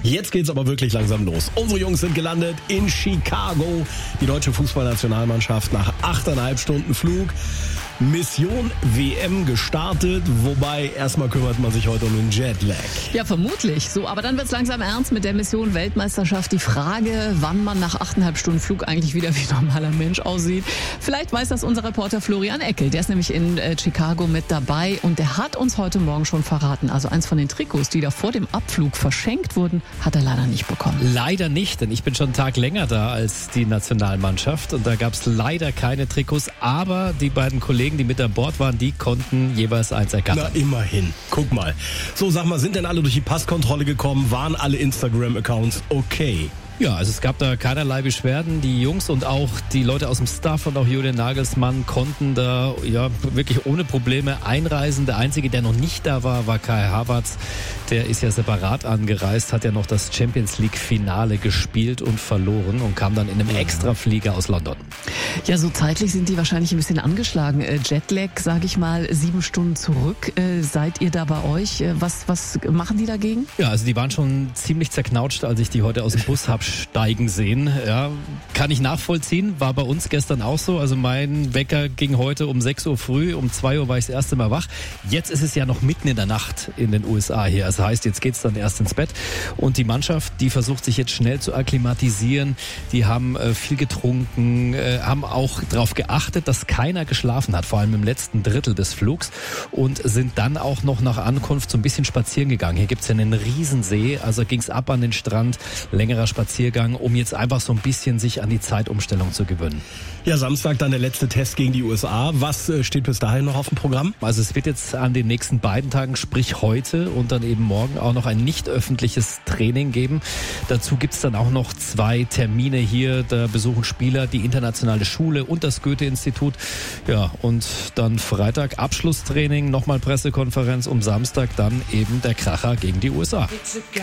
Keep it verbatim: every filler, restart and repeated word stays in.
Jetzt geht's aber wirklich langsam los. Unsere Jungs sind gelandet in Chicago. Die deutsche Fußballnationalmannschaft nach achteinhalb Stunden Flug. Mission W M gestartet, wobei erstmal kümmert man sich heute um den Jetlag. Ja, vermutlich. So, aber dann wird's langsam ernst mit der Mission Weltmeisterschaft. Die Frage, wann man nach achteinhalb Stunden Flug eigentlich wieder wie ein normaler Mensch aussieht. Vielleicht weiß das unser Reporter Florian Eckel. Der ist nämlich in äh, Chicago mit dabei und der hat uns heute Morgen schon verraten. Also eins von den Trikots, die da vor dem Abflug verschenkt wurden, hat er leider nicht bekommen. Leider nicht, denn ich bin schon einen Tag länger da als die Nationalmannschaft und da gab's leider keine Trikots, aber die beiden Kollegen, die mit an Bord waren, die konnten jeweils eins ergattern. Na, immerhin. Guck mal. So, sag mal, sind denn alle durch die Passkontrolle gekommen? Waren alle Instagram-Accounts okay? Ja, also es gab da keinerlei Beschwerden. Die Jungs und auch die Leute aus dem Staff und auch Julian Nagelsmann konnten da ja wirklich ohne Probleme einreisen. Der Einzige, der noch nicht da war, war Kai Havertz. Der ist ja separat angereist, hat ja noch das Champions League Finale gespielt und verloren und kam dann in einem Extraflieger aus London. Ja, so zeitlich sind die wahrscheinlich ein bisschen angeschlagen. Äh, Jetlag, sage ich mal, sieben Stunden zurück. Äh, seid ihr da bei euch? Äh, was, was machen die dagegen? Ja, also die waren schon ziemlich zerknautscht, als ich die heute aus dem Bus habe steigen sehen. Ja, kann ich nachvollziehen. War bei uns gestern auch so. Also mein Wecker ging heute um sechs Uhr früh. Um zwei Uhr war ich das erste Mal wach. Jetzt ist es ja noch mitten in der Nacht in den U S A hier. Das heißt, jetzt geht's dann erst ins Bett. Und die Mannschaft, die versucht sich jetzt schnell zu akklimatisieren. Die haben äh, viel getrunken, äh, haben auch darauf geachtet, dass keiner geschlafen hat, vor allem im letzten Drittel des Flugs. Und sind dann auch noch nach Ankunft so ein bisschen spazieren gegangen. Hier gibt's ja einen Riesensee. Also ging's ab an den Strand. Längerer Spaziergang, um jetzt einfach so ein bisschen sich an die Zeitumstellung zu gewöhnen. Ja, Samstag dann der letzte Test gegen die U S A. Was äh, steht bis dahin noch auf dem Programm? Also es wird jetzt an den nächsten beiden Tagen, sprich heute und dann eben morgen auch noch ein nicht öffentliches Training geben. Dazu gibt's dann auch noch zwei Termine hier. Da besuchen Spieler die internationale Schule und das Goethe-Institut. Ja, und dann Freitag Abschlusstraining, nochmal Pressekonferenz, um Samstag dann eben der Kracher gegen die U S A.